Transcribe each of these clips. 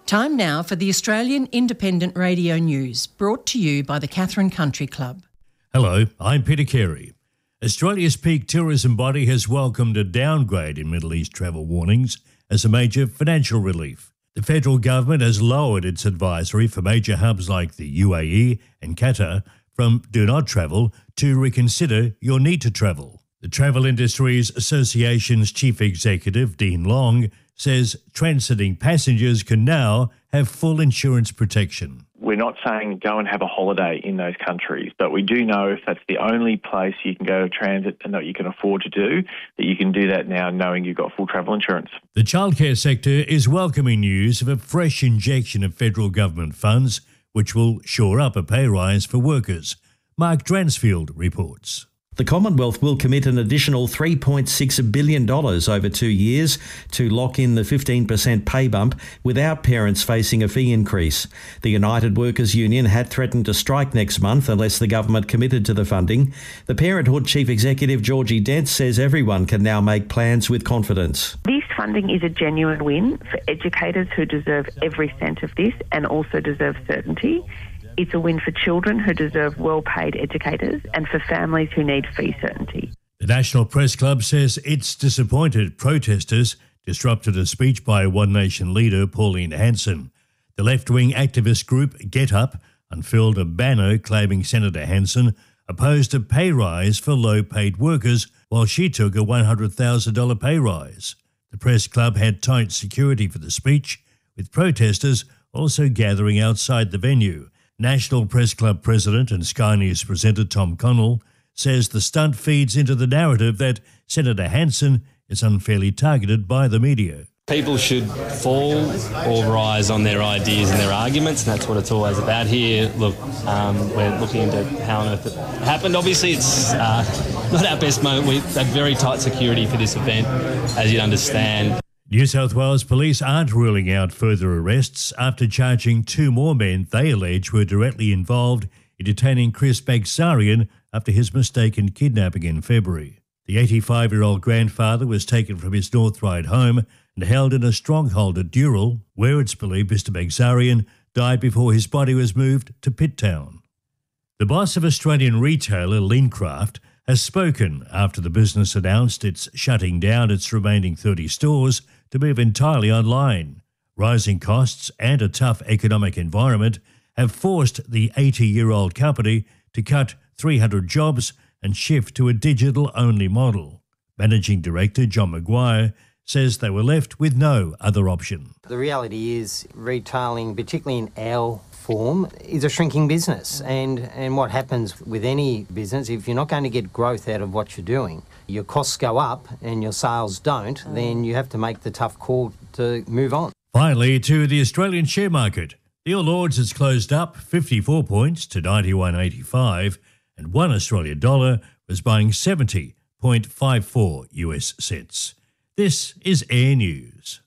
Time now for the Australian Independent Radio News, brought to you by the Katherine Country Club. Hello, I'm Peter Carey. Australia's peak tourism body has welcomed a downgrade in Middle East travel warnings as a major financial relief. The federal government has lowered its advisory for major hubs like the UAE and Qatar from do not travel to reconsider your need to travel. The Travel Industries Association's chief executive, Dean Long, says transiting passengers can now have full insurance protection. We're not saying go and have a holiday in those countries, but we do know if that's the only place you can go to transit and that you can afford to do, that you can do that now knowing you've got full travel insurance. The childcare sector is welcoming news of a fresh injection of federal government funds, which will shore up a pay rise for workers. Mark Dransfield reports. The Commonwealth will commit an additional $3.6 billion over 2 years to lock in the 15% pay bump without parents facing a fee increase. The United Workers Union had threatened to strike next month unless the government committed to the funding. The Parenthood Chief Executive Georgie Dent says everyone can now make plans with confidence. This funding is a genuine win for educators who deserve every cent of this and also deserve certainty. It's a win for children who deserve well-paid educators and for families who need fee certainty. The National Press Club says it's disappointed protesters disrupted a speech by One Nation leader Pauline Hanson. The left-wing activist group Get Up unfurled a banner claiming Senator Hanson opposed a pay rise for low-paid workers while she took a $100,000 pay rise. The Press Club had tight security for the speech, with protesters also gathering outside the venue. National Press Club President and Sky News presenter Tom Connell says the stunt feeds into the narrative that Senator Hanson is unfairly targeted by the media. People should fall or rise on their ideas and their arguments, and that's what it's always about here. Look, we're looking into how on earth it happened. Obviously, it's not our best moment. We had very tight security for this event, as you'd understand. New South Wales police aren't ruling out further arrests after charging 2 more men they allege were directly involved in detaining Chris Bagsarian after his mistaken kidnapping in February. The 85-year-old grandfather was taken from his North Ryde home and held in a stronghold at Dural, where it's believed Mr Bagsarian died before his body was moved to Pitt Town. The boss of Australian retailer Leancraft has spoken after the business announced it's shutting down its remaining 30 stores to move entirely online. Rising costs and a tough economic environment have forced the 80-year-old company to cut 300 jobs and shift to a digital-only model. Managing Director John Maguire says they were left with no other option. The reality is retailing, particularly in our form, is a shrinking business. And what happens with any business, if you're not going to get growth out of what you're doing, your costs go up and your sales don't, then you have to make the tough call to move on. Finally, to the Australian share market. The All Ords has closed up 54 points to 91.85, and one Australian dollar was buying 70.54 US cents. This is Air News.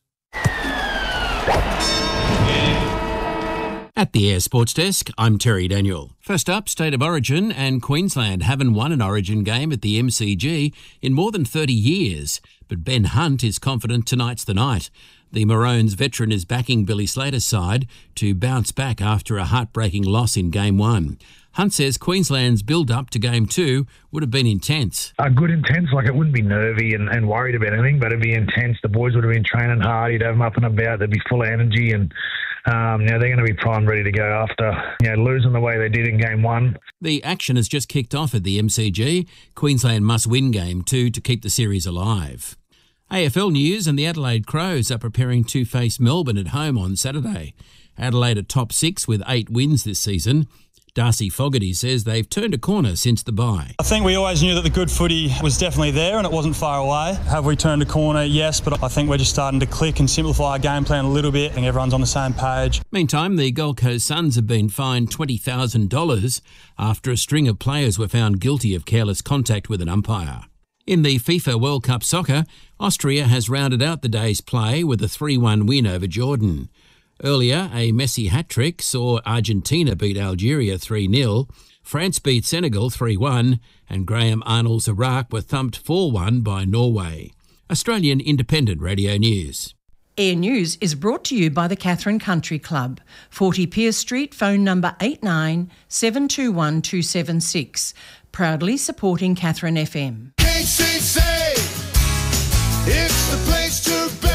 At the Air Sports Desk, I'm Terry Daniel. First up, State of Origin, and Queensland haven't won an Origin game at the MCG in more than 30 years. But Ben Hunt is confident tonight's the night. The Maroons veteran is backing Billy Slater's side to bounce back after a heartbreaking loss in Game 1. Hunt says Queensland's build-up to Game 2 would have been intense. Good intense, like it wouldn't be nervy and worried about anything, but it'd be intense. The boys would have been training hard. You'd have them up and about. They'd be full of energy and they're going to be primed, ready to go after losing the way they did in Game 1. The action has just kicked off at the MCG. Queensland must win Game 2 to keep the series alive. AFL news, and the Adelaide Crows are preparing to face Melbourne at home on Saturday. Adelaide are top 6 with 8 wins this season. Darcy Fogarty says they've turned a corner since the bye. I think we always knew that the good footy was definitely there and it wasn't far away. Have we turned a corner? Yes, but I think we're just starting to click and simplify our game plan a little bit. I think everyone's on the same page. Meantime, the Gold Coast Suns have been fined $20,000 after a string of players were found guilty of careless contact with an umpire. In the FIFA World Cup soccer, Austria has rounded out the day's play with a 3-1 win over Jordan. Earlier, a Messi hat-trick saw Argentina beat Algeria 3-0, France beat Senegal 3-1, and Graham Arnold's Iraq were thumped 4-1 by Norway. Australian Independent Radio News. Air News is brought to you by the Catherine Country Club, 40 Pierce Street, phone number 89 721 276. Proudly supporting Catherine FM. KCC, it's the place to be.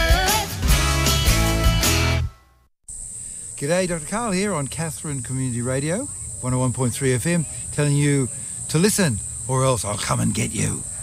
G'day, Dr. Carl here on Catherine Community Radio, 101.3 FM, telling you to listen or else I'll come and get you.